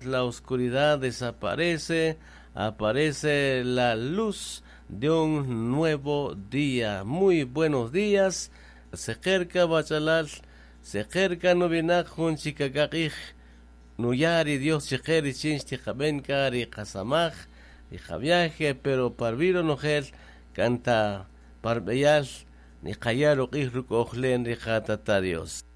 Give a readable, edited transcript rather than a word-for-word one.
la oscuridad desaparece, aparece la luz de un nuevo día. Muy buenos días. Se acerca Bachalal, se acerca Novinajun Chicacaqij, Nuyari Dios Chejeri Chinch Tijabencar y Casamaj y Javiaje, pero Parviro Nogel canta Parbeyal, ni Jayaro Ijruk Ojlen, ni Jatata Dios.